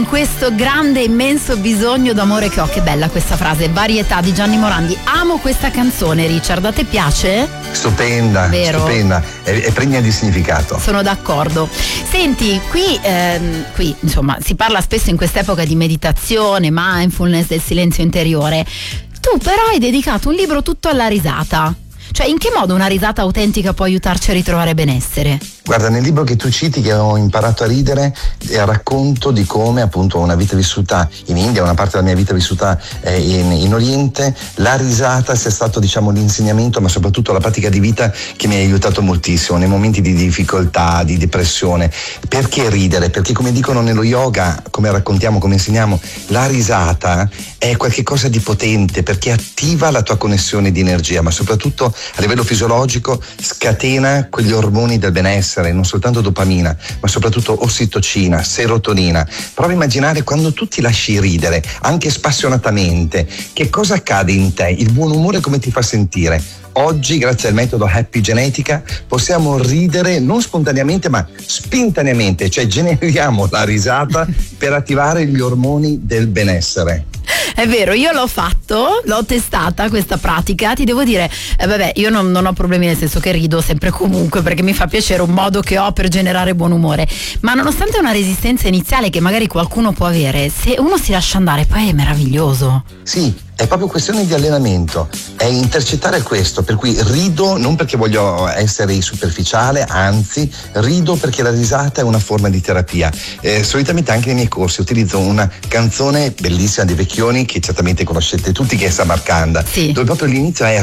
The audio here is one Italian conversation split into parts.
questo grande immenso bisogno d'amore che ho. Che bella questa frase, Varietà di Gianni Morandi. Amo questa canzone, Richard, a te piace? Stupenda, vero? Stupenda, è pregna di significato. Sono d'accordo. Senti, qui insomma si parla spesso in quest'epoca di meditazione, mindfulness, del silenzio interiore. Tu però hai dedicato un libro tutto alla risata. Cioè, in che modo una risata autentica può aiutarci a ritrovare benessere? Guarda, nel libro che tu citi, che ho imparato a ridere, racconto di come appunto una vita vissuta in India, una parte della mia vita vissuta in Oriente, la risata sia stato, diciamo, l'insegnamento, ma soprattutto la pratica di vita che mi ha aiutato moltissimo nei momenti di difficoltà, di depressione. Perché ridere? Perché, come dicono nello yoga, come raccontiamo, come insegniamo, la risata è qualcosa di potente, perché attiva la tua connessione di energia, ma soprattutto a livello fisiologico scatena quegli ormoni del benessere, non soltanto dopamina, ma soprattutto ossitocina, serotonina. Prova a immaginare quando tu ti lasci ridere, anche spassionatamente, che cosa accade in te? Il buon umore come ti fa sentire? Oggi, grazie al metodo Happy Genetica, possiamo ridere non spontaneamente ma spintaneamente, cioè generiamo la risata per attivare gli ormoni del benessere. È vero, io l'ho fatto, l'ho testata questa pratica, ti devo dire, io non ho problemi, nel senso che rido sempre comunque perché mi fa piacere, un modo che ho per generare buon umore, ma nonostante una resistenza iniziale che magari qualcuno può avere, se uno si lascia andare poi è meraviglioso. Sì, è proprio questione di allenamento, è intercettare questo, per cui rido non perché voglio essere superficiale, anzi rido perché la risata è una forma di terapia. Solitamente anche nei miei corsi utilizzo una canzone bellissima dei Vecchioni che certamente conoscete tutti, che è Samarcanda, sì, dove proprio l'inizio è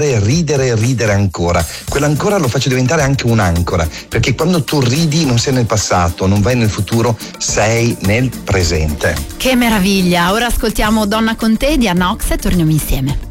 ridere ancora. Quell'ancora lo faccio diventare anche un'ancora, perché quando tu ridi non sei nel passato, non vai nel futuro, sei nel presente. Che meraviglia! Ora ascoltiamo Donna con te di Anna Ox e torniamo insieme.